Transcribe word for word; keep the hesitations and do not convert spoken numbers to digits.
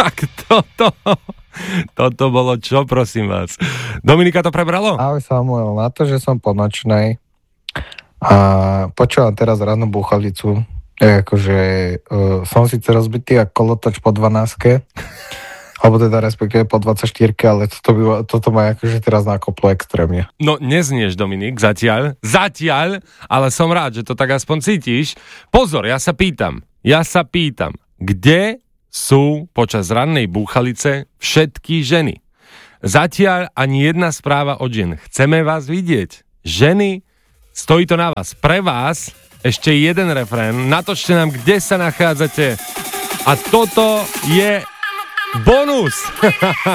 Tak toto, toto bolo čo, prosím vás? Dominika to prebralo? Ahoj Samuel, na to, že som po nočnej a počúvam teraz rannú búchalicu, akože uh, som síce rozbitý ako kolotoč po dvanástke, alebo teda respektíve po dvadsaťštyrke, ale toto, by, toto ma akože teraz nakoplo extrémne. No neznieš, Dominik, zatiaľ, zatiaľ, ale som rád, že to tak aspoň cítiš. Pozor, ja sa pýtam, ja sa pýtam, kde sú počas rannej búchalice všetky ženy? Zatiaľ ani jedna správa od žien. Chceme vás vidieť. Ženy, stojí to na vás. Pre vás ešte jeden refrén. Natočte nám, kde sa nachádzate. A toto je bonus!